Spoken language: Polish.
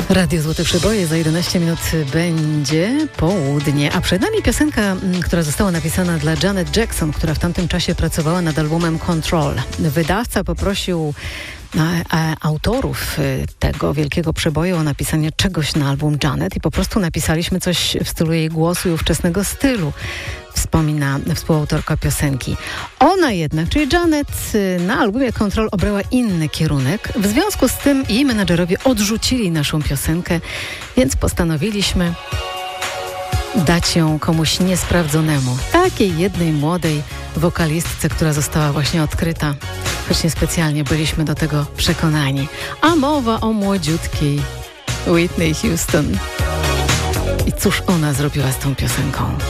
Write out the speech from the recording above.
Radio Złote Przeboje za 11 minut będzie południe, a przed nami piosenka, która została napisana dla Janet Jackson, która w tamtym czasie pracowała nad albumem Control. Wydawca poprosił autorów tego wielkiego przeboju o napisanie czegoś na album Janet i po prostu napisaliśmy coś w stylu jej głosu i ówczesnego stylu, wspomina współautorka piosenki. Ona jednak, czyli Janet, na albumie Control obrała inny kierunek. W związku z tym jej menadżerowie odrzucili naszą piosenkę, więc postanowiliśmy dać ją komuś niesprawdzonemu. Takiej jednej młodej wokalistce, która została właśnie odkryta, choć niespecjalnie byliśmy do tego przekonani. A mowa o młodziutkiej Whitney Houston. I cóż ona zrobiła z tą piosenką?